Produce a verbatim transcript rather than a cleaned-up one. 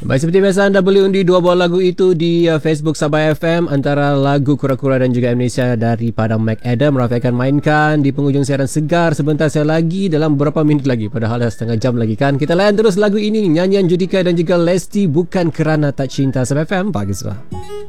Baik, seperti biasa anda boleh undi dua buah lagu itu di uh, Facebook Sabah F M, antara lagu Kura-Kura dan juga Amnesia daripada Mac Adam. Rafi akan mainkan di penghujung siaran Segar sebentar saya lagi, dalam beberapa minit lagi, padahal dah setengah jam lagi kan. Kita layan terus lagu ini, nyanyian Judika dan juga Lesti, Bukan Kerana Tak Cinta. Sabah F M, pagi Sabah.